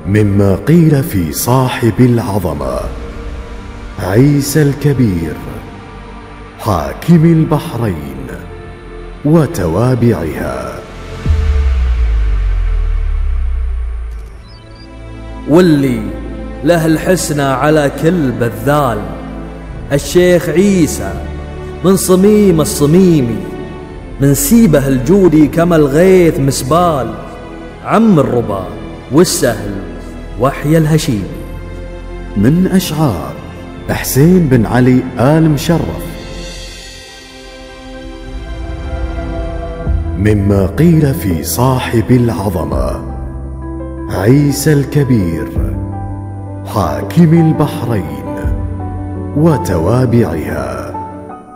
مما قيل في صاحب العظمة عيسى الكبير حاكم البحرين وتوابعها. واللي له الحسنى على كل بذال، الشيخ عيسى من صميم الصميمي، من سيبه الجودي كما الغيث مسبال، عم الربا والسهل وحي الهشيمي. من أشعار حسين بن علي آل مشرف. مما قيل في صاحب العظمة عيسى الكبير حاكم البحرين وتوابعها.